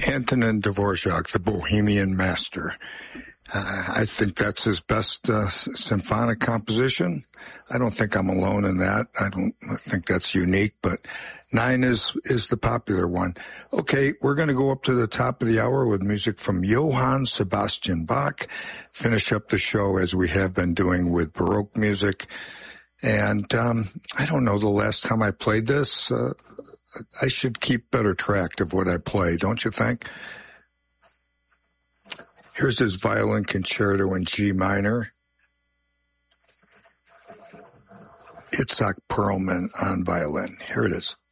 Antonin Dvorak, the Bohemian Master. I think that's his best symphonic composition. I don't think I'm alone in that. I think that's unique, but 9 is the popular one. Okay, we're going to go up to the top of the hour with music from Johann Sebastian Bach, finish up the show as we have been doing with Baroque music. And I don't know the last time I played this. I should keep better track of what I play, don't you think? Here's his violin concerto in G minor. Itzhak Perlman on violin. Here it is.